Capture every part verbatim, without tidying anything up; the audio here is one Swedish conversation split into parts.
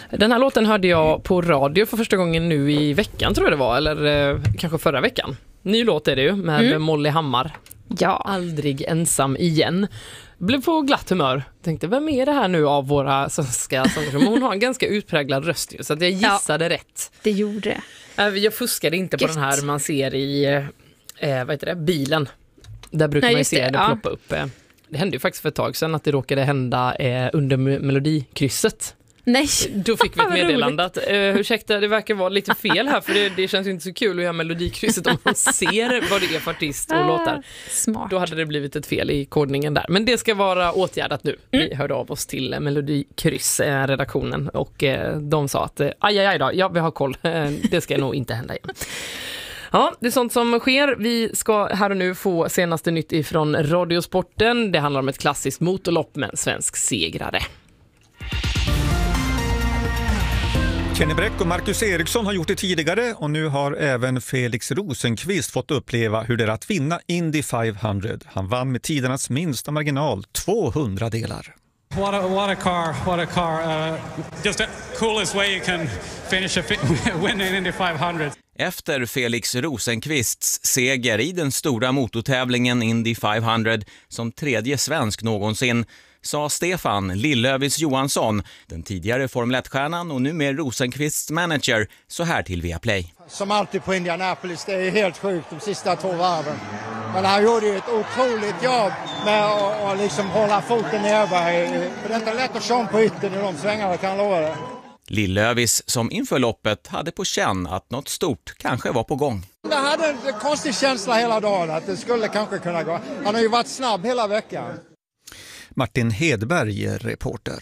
Den här låten hörde jag på radio för första gången nu i veckan tror jag det var, eller eh, kanske förra veckan. Ny låt är det ju med mm. Molly Hammar. Ja. Aldrig ensam igen. Blev på glatt humör. Tänkte, vem är det här nu av våra svenska sånger? Hon har en ganska utpräglad röst ju, så att jag gissade ja, rätt. Det gjorde det. Jag fuskade inte på Gött. den här man ser i eh, vad heter det? Bilen. Där brukar Nej, man ju se det, det ploppa ja. upp. Det hände ju faktiskt för ett tag sedan att det råkade hända eh, under melodikrysset. Nej. Då fick vi ett meddelande att uh, ursäkta, det verkar vara lite fel här för det, det känns ju inte så kul att göra melodikrysset om man ser vad det är för artist och ah, låtar. Smart. Då hade det blivit ett fel i kodningen där. Men det ska vara åtgärdat nu. Mm. Vi hörde av oss till melodikryss-redaktionen och uh, de sa att uh, aj, aj, aj då, ja vi har koll. Uh, det ska nog inte hända igen. Ja, det är sånt som sker. Vi ska här och nu få senaste nytt ifrån Radiosporten. Det handlar om ett klassiskt motorlopp med en svensk segrare. Kenny Bräck och Marcus Eriksson har gjort det tidigare och nu har även Felix Rosenqvist fått uppleva hur det är att vinna Indy femhundra. Han vann med tidernas minsta marginal, tvåhundra delar. What a, what a car, what a car. Uh, just the coolest way you can finish a win in Indy femhundra. Efter Felix Rosenqvists seger i den stora motortävlingen Indy femhundra som tredje svensk någonsin sa Stefan Lillövis Johansson, den tidigare Formel ett-stjärnan och nu med Rosenqvists manager, så här till Viaplay. Som alltid på Indianapolis, det är helt sjukt de sista två varven. Men han gjorde ju ett otroligt jobb med att, att liksom hålla foten nere. För det är inte lätt att köra på ytten i de svängarna, kan jag lova det. Lillövis som inför loppet hade på känn att något stort kanske var på gång. Jag hade en konstig känsla hela dagen att det skulle kanske kunna gå. Han har ju varit snabb hela veckan. Martin Hedberg, reporter.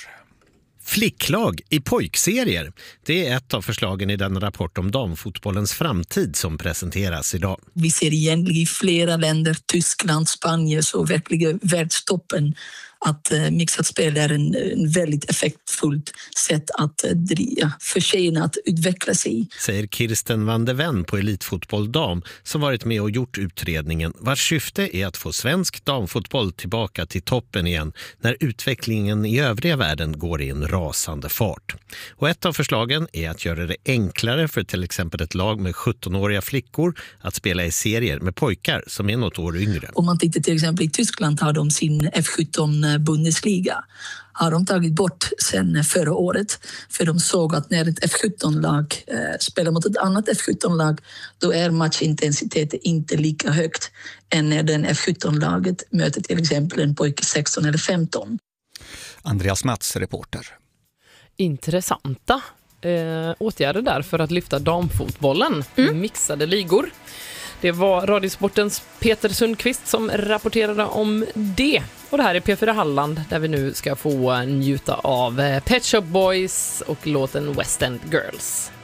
Flicklag i pojkserier. Det är ett av förslagen i den rapport om damfotbollens framtid som presenteras idag. Vi ser egentligen i flera länder, Tyskland, Spanien, så verkligen världstoppen att uh, mixat spel är en, en väldigt effektfullt sätt att uh, driva för tjejerna att utveckla sig. Säger Kirsten van de Ven på Elitfotboll Dam som varit med och gjort utredningen vars syfte är att få svensk damfotboll tillbaka till toppen igen när utvecklingen i övriga världen går i en rasande fart. Och ett av förslagen är att göra det enklare för till exempel ett lag med sjuttonåriga flickor att spela i serier med pojkar som är något år yngre. Om man tittar till exempel i Tyskland har de sin F sjutton Bundesliga har de tagit bort sen förra året för de såg att när ett F sjutton-lag eh, spelar mot ett annat F sjutton-lag då är matchintensiteten inte lika högt än när den F sjutton-laget möter till exempel en pojke sexton eller femton. Andreas Mats, reporter. Intressanta eh, åtgärder där för att lyfta damfotbollen. Mm. Mixade ligor. Det var Radiosportens Peter Sundqvist som rapporterade om det. Och det här är P fyra Halland där vi nu ska få njuta av Pet Shop Boys och låten West End Girls.